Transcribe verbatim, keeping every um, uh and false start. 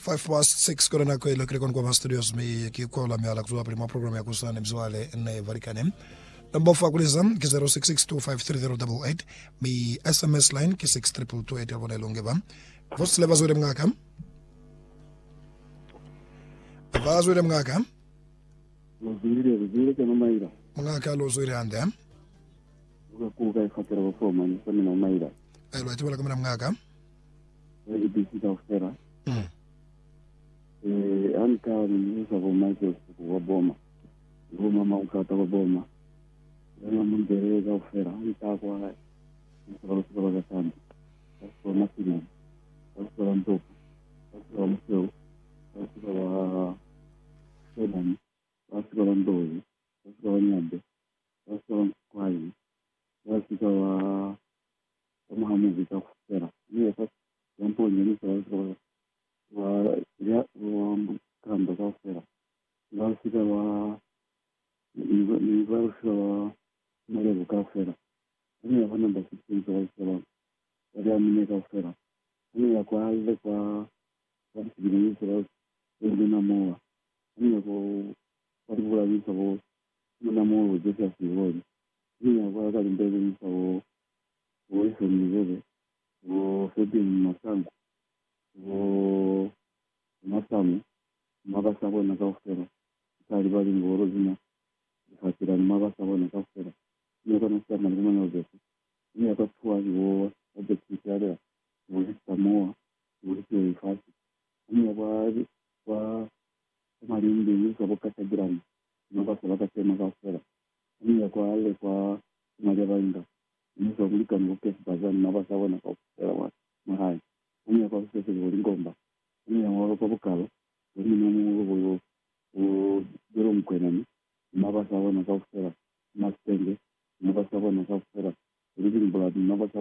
five past six kona nako ile kile kwa studios mi kikola miala kutoka prima program ya kusana mzwale na varikane number for kuliza ki zero six six two five three zero eight eight mi S M S line ki six two two two eight abona longeba voice level zore mngaka bazore mngaka Muzire muzire kana maira mngaka lo zore ande kuka ifatira bafoma ni sana na maira elo atibala kama mngaka e bisita ofera mm eh anka ni sabo maiko kwa boma boma maukata kwa boma na mundere ga ofera ita kwa kwa kwa ga sana kwa masina kwa ndo kwa mseo kwa sedan kwa ndo kwa nyambe kwa kwai kwa Muhammad ka ofera ni kwa Yampo ni kwa wa ya wa kamba ka ofera Ngasika wa ni varsho mare ka ofera ni ya namba sixteen ka ofera ya mine ka ofera ni ya kwa ile kwa kwa sigini kwa ile na moa ni ya kwa kwa bula ni kwa na moa je si woni ni ya kwa ka ndege ni kwa wo hizo ni wewe wo fedi masangu wo masamu mabasabo na ka ofera kari bari ngoro zina fatira mabasabo na ka ofera ni ko na sana ngoma na obeso ni ko tuwa wo obe kitare wo samoa wo ke fasi ni wa wa mari ndi ni ko ka tagram mabasabo ka tema ka ofera ni ko ale kwa mari bainda ni ko mulika ngo ke bazan mabasabo na ka ofera wa mahai ni ko se se wo ngomba ni wa ko bukalo ni mo wo